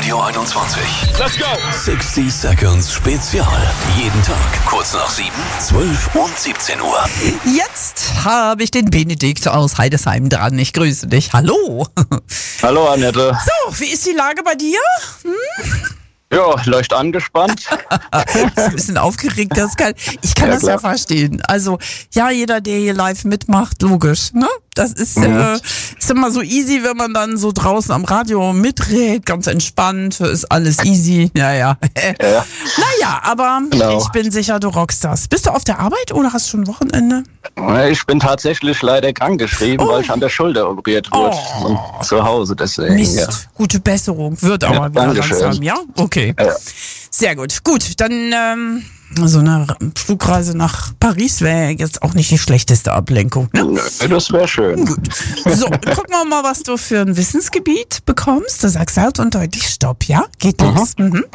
Radio 21. Let's go! 60 Seconds Spezial. Jeden Tag kurz nach 7, 12 und 17 Uhr. Jetzt habe ich den Benedikt aus Heidesheim dran. Ich grüße dich. Hallo. Hallo Annette. So, wie ist die Lage bei dir? Ja, leicht angespannt. Ist ein bisschen aufgeregt, das kann, ich kann Ja, das ja klar. verstehen. Also, ja, jeder, der hier live mitmacht, logisch, ne? Das ist immer so easy, wenn man dann so draußen am Radio mitredet, ganz entspannt, ist alles easy. Ja. Ja. Naja, aber Genau. ich bin sicher, du rockst das. Bist du auf der Arbeit oder hast du schon Wochenende? Ich bin tatsächlich leider krankgeschrieben, weil ich an der Schulter operiert wurde. Und zu Hause deswegen. Mist, Ja. gute Besserung. Wird aber wieder Dankeschön. langsam, ja? Okay. Ja. Sehr gut. Gut, dann so eine Flugreise nach Paris wäre jetzt auch nicht die schlechteste Ablenkung, ne? Nö, das wäre schön. Gut. So, gucken wir mal, was du für ein Wissensgebiet bekommst. Du sagst laut und deutlich Stopp, ja? Geht los. Mhm.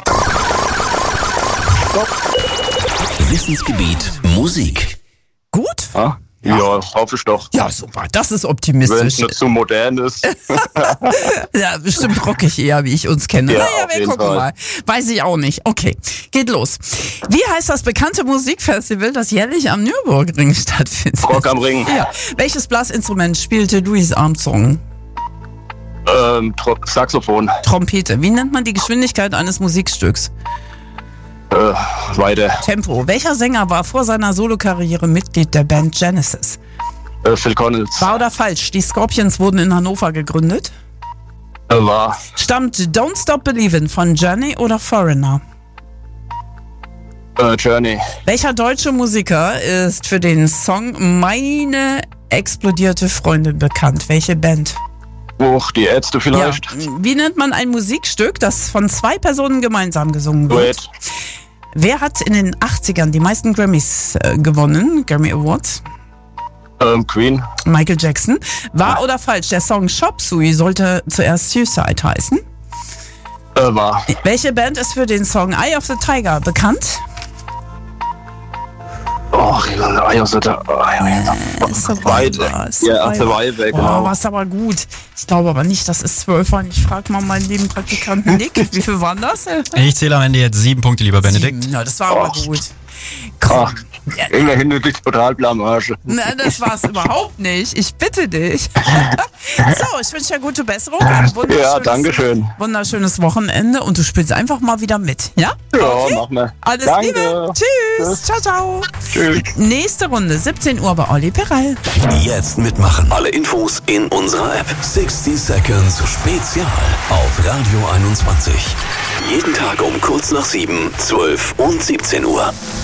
Wissensgebiet Musik. Gut? Ja, hoffe ich doch. Ja, super. Das ist Wenn es optimistisch. nicht zu modern ist. Ja, bestimmt rockig eher, wie ich uns kenne. Ja, Naja, auf wir jeden gucken Fall. mal. Weiß ich auch nicht. Okay, geht los. Wie heißt das bekannte Musikfestival, das jährlich am Nürburgring stattfindet? Rock am Ring. Ja. Welches Blasinstrument spielte Louis Armstrong? Saxophon. Trompete. Wie nennt man die Geschwindigkeit eines Musikstücks? Weiter. Tempo. Welcher Sänger war vor seiner Solokarriere Mitglied der Band Genesis? Phil Collins. Wahr oder falsch? Die Scorpions wurden in Hannover gegründet. War. Stammt Don't Stop Believin' von Journey oder Foreigner? Journey. Welcher deutsche Musiker ist für den Song Meine explodierte Freundin bekannt? Welche Band? Die Ärzte vielleicht. Ja. Wie nennt man ein Musikstück, das von zwei Personen gemeinsam gesungen wird? Duett. Wer hat in den 80ern die meisten Grammys gewonnen? Grammy Awards? Queen. Michael Jackson. Wahr oder falsch? Der Song Chop Suey sollte zuerst Suicide heißen. War. Welche Band ist für den Song Eye of the Tiger bekannt? Weiter. Ja, Survivor, genau. Oh, war's aber gut. Ich glaube aber nicht, das ist 12 waren. Ich frage mal meinen lieben Praktikanten Nick. Wie viel waren das? Ich zähle am Ende jetzt 7 Punkte, lieber Benedikt. Ja, das war aber Oh. gut. Ach, immerhin eine total Blamage. Na, das war's überhaupt nicht. Ich bitte dich. So, ich wünsche dir gute Besserung. Ein Ja, danke schön. wunderschönes Wochenende und du spielst einfach mal wieder mit. Ja? Ja, machen wir. Alles Danke. Liebe. Tschüss. Ciao, ciao. Tschüss. Nächste Runde, 17 Uhr bei Olli Perel. Jetzt mitmachen. Alle Infos in unserer App. 60 Seconds Spezial auf Radio 21. Jeden Tag um kurz nach 7, 12 und 17 Uhr.